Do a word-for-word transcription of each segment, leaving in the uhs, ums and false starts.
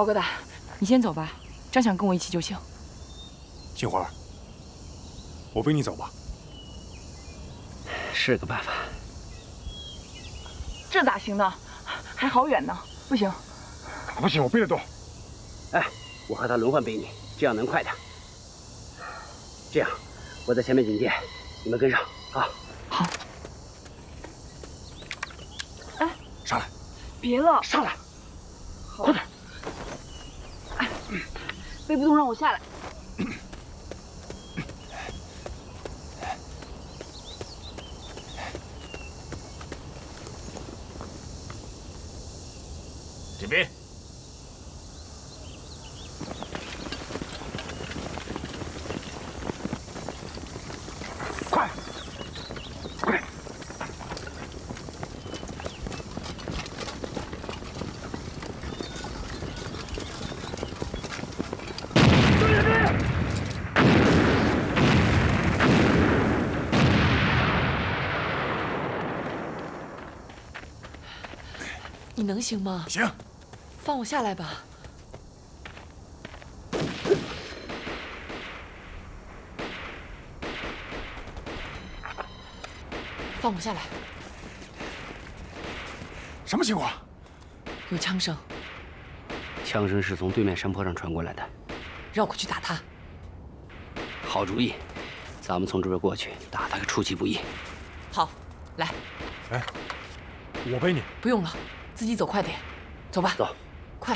包疙瘩，你先走吧，张想跟我一起就行。 杏花，我背你走吧。 是个办法。 这咋行呢？还好远呢，不行。 不行，我背得动。 哎，我和他轮换背你，这样能快点。这样，我在前面警戒，你们跟上啊。 好。哎， 上来。 别了， 上来。快点。 哎，背不动，让我下来。 这边。快，快点！对对对！ 你能行吗？ 行。 放我下来吧。放我下来。 什么情况？ 有枪声。 枪声是从对面山坡上传过来的。 绕过去打他。 好主意，咱们从这边过去，打他个出其不意。 好，来。 哎，我背你。 不用了，自己走快点。走吧。 走。 快！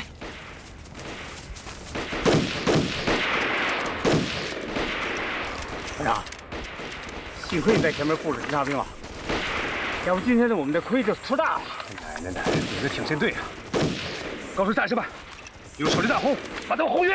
团长，幸亏你在前面护着侦察兵了，要不今天的我们的亏就出大了。 奶奶奶，你的挺身队啊！告诉战士们，用手榴弹轰，把他们轰晕！